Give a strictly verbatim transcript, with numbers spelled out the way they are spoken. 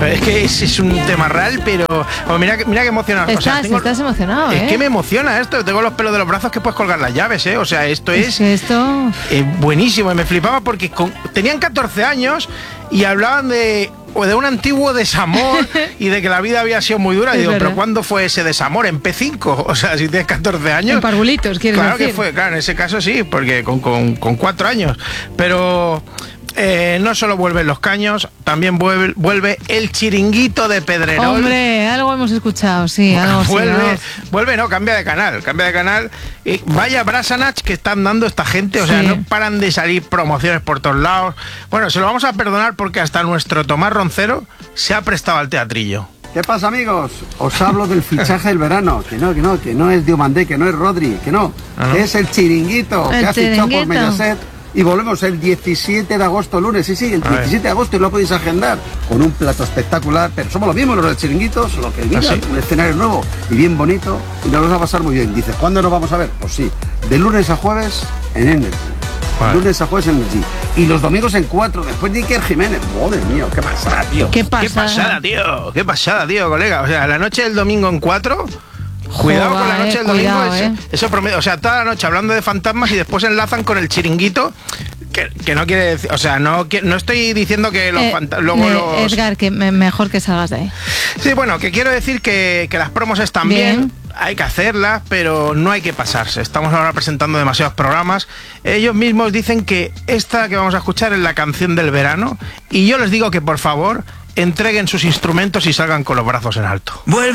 Pero es que es, es un tema real, pero oh, mira, mira que emocionado. Estás, o sea, tengo, estás emocionado, es ¿eh? que me emociona esto. Tengo los pelos de los brazos que puedes colgar las llaves, ¿eh? O sea, esto es, es que esto... eh, buenísimo. Y me flipaba porque con, tenían catorce años y hablaban de... o de un antiguo desamor y de que la vida había sido muy dura. Y digo, verdad. ¿pero cuándo fue ese desamor? ¿En P cinco? O sea, si tienes catorce años... En parvulitos, ¿quieres claro decir? que fue, claro, en ese caso sí, porque con, con, con cuatro años. Pero... Eh, no solo vuelven los caños, también vuelve, vuelve el chiringuito de Pedrerol. Hombre, algo hemos escuchado, sí, algo vuelve, sí, vuelve, no, cambia de canal, cambia de canal. Y vaya brasanach que están dando esta gente, o sea, Sí. no paran de salir promociones por todos lados. Bueno, se lo vamos a perdonar porque hasta nuestro Tomás Roncero se ha prestado al teatrillo. ¿Qué pasa, amigos? Os hablo del fichaje del verano. Que no, que no, que no es Diomandé, que no es Rodri, que no. ¿Ah, no? Que es el chiringuito El que ha fichado por chiringuito. Mediaset. Y volvemos el diecisiete de agosto, lunes, sí, sí, el A ver. diecisiete de agosto y lo podéis agendar con un plato espectacular, pero somos los mismos los del chiringuito, solo que el ¿Ah, sí? un escenario nuevo y bien bonito y nos lo va a pasar muy bien. Dices, ¿cuándo nos vamos a ver? Pues sí, de lunes a jueves en Energy. Vale. Lunes a jueves en Energy. Y los domingos en cuatro, después de Iker Jiménez. Madre mía, qué pasada, tío. ¿Qué pasa? Qué pasada, tío, qué pasada, tío, colega. O sea, la noche del domingo en cuatro... Cuidado Joder, con la noche del cuidado, domingo, eh. eso, eso promedio, o sea, toda la noche hablando de fantasmas y después enlazan con el chiringuito, que, que no quiere decir, o sea, no, que, no estoy diciendo que los Eh, fantasmas, luego eh, los... Edgar, que me- mejor que salgas de ahí. Sí, bueno, que quiero decir que, que las promos están bien. Bien. Hay que hacerlas, pero no hay que pasarse. Estamos ahora presentando demasiados programas. Ellos mismos dicen que esta que vamos a escuchar es la canción del verano y yo les digo que por favor entreguen sus instrumentos y salgan con los brazos en alto. Vuelve